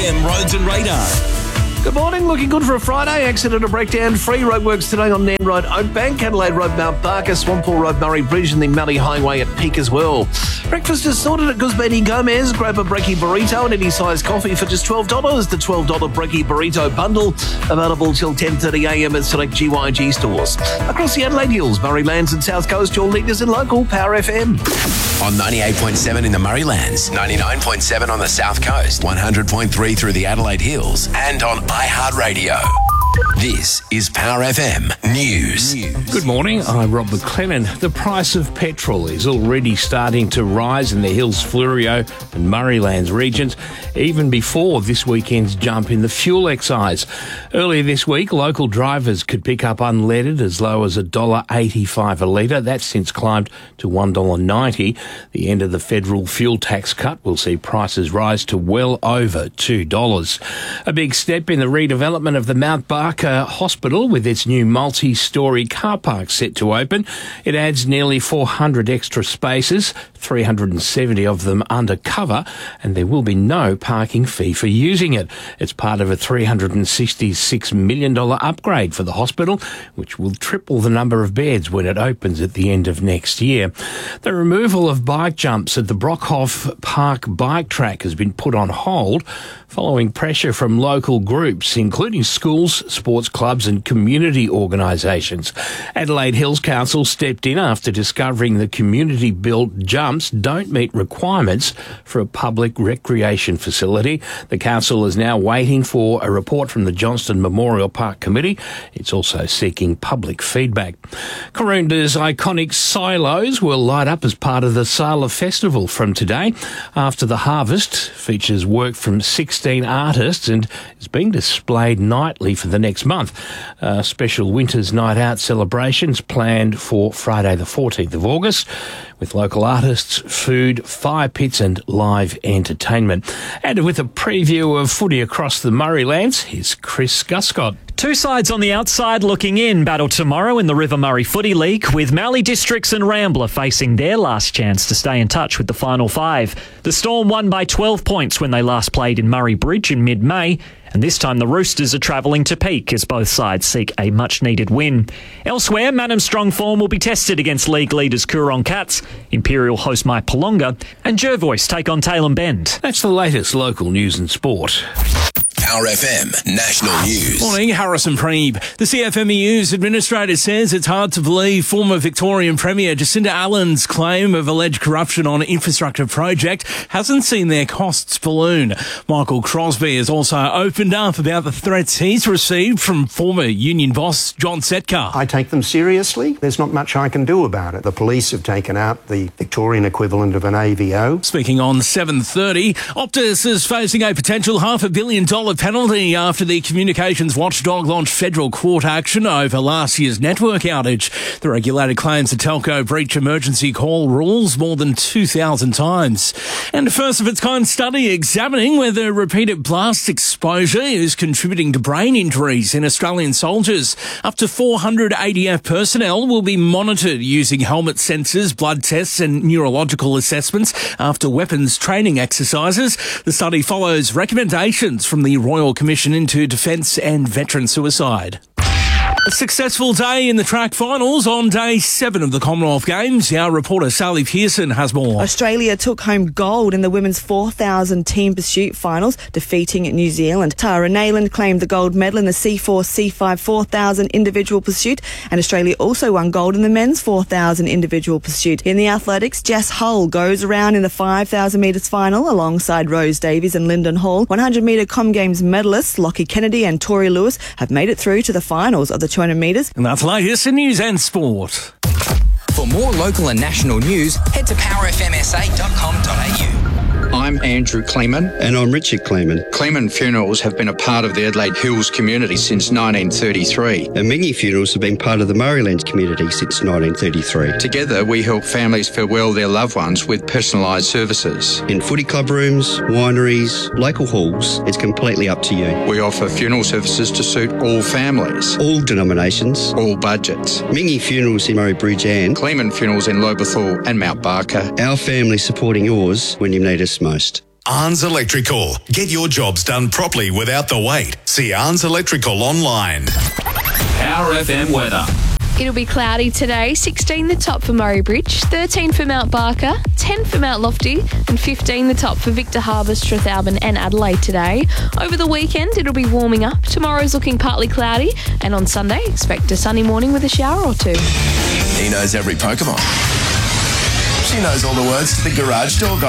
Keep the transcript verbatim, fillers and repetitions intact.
M Roads and Radar. Good morning, looking good for a Friday. Accident or breakdown, free roadworks today on Nairn Road, Oakbank, Adelaide Road, Mount Barker, Swamppool Road, Murray Bridge and the Mallee Highway at Peak as well. Breakfast is sorted at Guzmany Gomez. Grab a brekkie burrito and any size coffee for just twelve dollars. The twelve dollars brekkie burrito bundle, available till ten thirty a m at select G Y G stores. Across the Adelaide Hills, Murray Lands and South Coast, your leaders in local Power F M. On ninety-eight point seven in the Murray Lands, ninety-nine point seven on the South Coast, one hundred point three through the Adelaide Hills, and on iHeartRadio. This is Power F M News. Good morning, I'm Rob McLennan. The price of petrol is already starting to rise in the Hills, Fleurieu and Murraylands regions, even before this weekend's jump in the fuel excise. Earlier this week, local drivers could pick up unleaded as low as one dollar eighty-five a litre. That's since climbed to one dollar ninety. The end of the federal fuel tax cut will see prices rise to well over two dollars. A big step in the redevelopment of the Mount Barker Hospital with its new multi-storey car park set to open. It adds nearly four hundred extra spaces, three hundred seventy of them undercover, and there will be no parking fee for using it. It's part of a three hundred sixty-six million dollars upgrade for the hospital, which will triple the number of beds when it opens at the end of next year. The removal of bike jumps at the Brockhoff Park bike track has been put on hold following pressure from local groups, including schools, sports clubs and community organisations. Adelaide Hills Council stepped in after discovering the community-built jumps don't meet requirements for a public recreation facility. The council is now waiting for a report from the Johnston Memorial Park Committee. It's also seeking public feedback. Karoonda's iconic silos will light up as part of the Sala Festival from today. After the Harvest features work from sixteen artists and is being displayed nightly for the next month. Uh, special Winter's Night Out celebrations planned for Friday the fourteenth of August with local artists, food, fire pits and live entertainment. And with a preview of footy across the Murray Lands, here's Chris Guscott. Two sides on the outside looking in battle tomorrow in the River Murray Footy League, with Mallee Districts and Rambler facing their last chance to stay in touch with the final five. The Storm won by twelve points when they last played in Murray Bridge in mid-May, and this time the Roosters are travelling to Peak as both sides seek a much-needed win. Elsewhere, Mannum's strong form will be tested against league leaders Coorong Cats, Imperial host Mai Palonga, and Jervois take on Tailem Bend. That's the latest local news and sport. Power F M National News. Morning, Harrison Preeb. The C F M E U's administrator says it's hard to believe former Victorian Premier Jacinda Allen's claim of alleged corruption on an infrastructure project hasn't seen their costs balloon. Michael Crosby has also opened up about the threats he's received from former union boss John Setka. I take them seriously. There's not much I can do about it. The police have taken out the Victorian equivalent of an A V O. Speaking on seven thirty, Optus is facing a potential half a billion dollar penalty after the communications watchdog launched federal court action over last year's network outage. The regulator claims the telco breached emergency call rules more than two thousand times. And a first-of-its-kind study examining whether repeated blast exposure is contributing to brain injuries in Australian soldiers. Up to four hundred A D F personnel will be monitored using helmet sensors, blood tests and neurological assessments after weapons training exercises. The study follows recommendations from the Royal Commission into Defence and Veteran Suicide. A successful day in the track finals on day seven of the Commonwealth Games. Our reporter Sally Pearson has more. Australia took home gold in the women's four thousand team pursuit finals, defeating New Zealand. Tara Nayland claimed the gold medal in the C four C five four thousand individual pursuit, and Australia also won gold in the men's four thousand individual pursuit. In the athletics, Jess Hull goes around in the five thousand metres final alongside Rose Davies and Lyndon Hall. one hundred metre Com Games medalists Lockie Kennedy and Tori Lewis have made it through to the finals of the two hundred metres. And that's latest in news and sport. For more local and national news, head to power f m s a dot com dot a u. I'm Andrew Kleeman. And I'm Richard Kleeman. Kleeman Funerals have been a part of the Adelaide Hills community since nineteen thirty-three. And Mingy Funerals have been part of the Murraylands community since nineteen thirty-three. Together, we help families farewell their loved ones with personalised services. In footy club rooms, wineries, local halls, it's completely up to you. We offer funeral services to suit all families. All denominations. All budgets. Mingy Funerals in Murray Bridge and Kleeman Funerals in Lobethal and Mount Barker. Our family supporting yours when you need us most. Arns Electrical. Get your jobs done properly without the wait. See Arns Electrical online. Power F M weather. It'll be cloudy today, sixteen the top for Murray Bridge, thirteen for Mount Barker, ten for Mount Lofty, and fifteen the top for Victor Harbour, Strathalbyn and Adelaide today. Over the weekend, it'll be warming up. Tomorrow's looking partly cloudy, and on Sunday, expect a sunny morning with a shower or two. He knows every Pokemon. She knows all the words to the garage door guy.